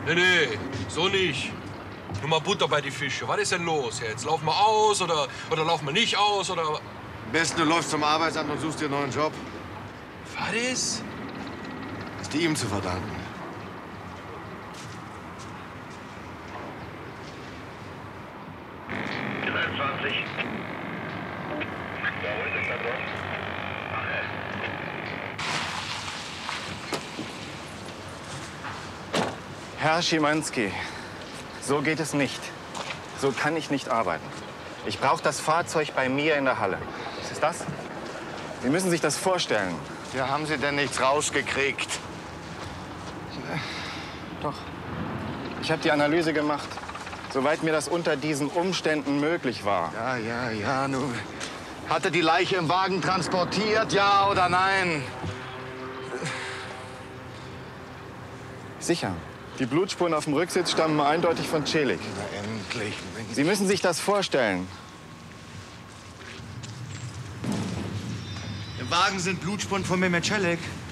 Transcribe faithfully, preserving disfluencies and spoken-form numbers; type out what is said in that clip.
Nee, nee, so nicht. Nur mal Butter bei die Fische. Was ist denn los jetzt? Laufen wir aus oder, oder laufen wir nicht aus? Oder... Am besten, du läufst zum Arbeitsamt und suchst dir einen neuen Job. Was ist? Ist die ihm zu verdanken. dreiundzwanzig. Ja, wo ist der Stadtrat? Herr Schimanski, so geht es nicht. So kann ich nicht arbeiten. Ich brauche das Fahrzeug bei mir in der Halle. Was ist das? Sie müssen sich das vorstellen. Ja, haben Sie denn nichts rausgekriegt? Doch. Ich habe die Analyse gemacht, soweit mir das unter diesen Umständen möglich war. Ja, ja, ja, nun. Hat er die Leiche im Wagen transportiert, ja oder nein? Sicher. Die Blutspuren auf dem Rücksitz stammen eindeutig von Celik. Na, endlich. Sie müssen sich das vorstellen. Im Wagen sind Blutspuren von Mehmet Celik.